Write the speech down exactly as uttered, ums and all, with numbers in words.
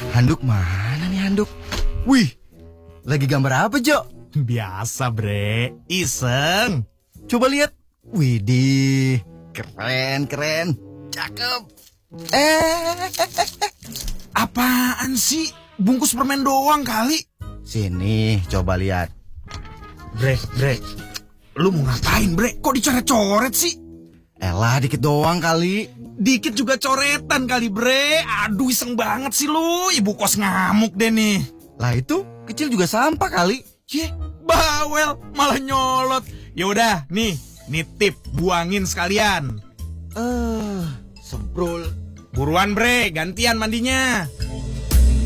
Handuk mana nih handuk? Wih, lagi gambar apa, Jo? Biasa, Bre. Iseng. Coba lihat. Widih, keren, keren. Cakep. Eh, Apaan sih? Bungkus permen doang kali. sini, coba lihat. Bre, Bre. Lu mau ngapain, Bre? Kok dicoret-coret sih? Elah, dikit doang kali. Dikit juga coretan kali, Bre. Aduh, iseng banget sih lu. Ibu kos ngamuk deh nih. Lah itu, kecil juga sampah kali. Ye, bawel. Malah nyolot. Yaudah, nih. Nitip, buangin sekalian. Eh, sebrol. Buruan, Bre. Gantian mandinya.